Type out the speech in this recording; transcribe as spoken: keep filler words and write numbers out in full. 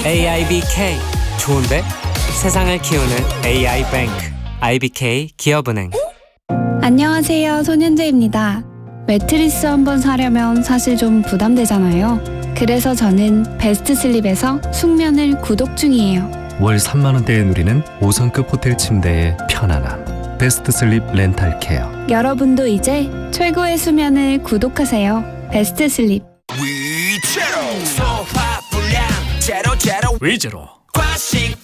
에이아이비케이 좋은데? 세상을 키우는 에이아이뱅크 아이비케이 기업은행. 안녕하세요, 손현재입니다. 매트리스 한번 사려면 사실 좀 부담되잖아요. 그래서 저는 베스트슬립에서 숙면을 구독 중이에요. 월 삼만 원대에 누리는 오 성급 호텔 침대의 편안함. 베스트슬립 렌탈케어. 여러분도 이제 최고의 수면을 구독하세요. 베스트슬립. 위제로 소화 불량 제로 제로 위즈로 과식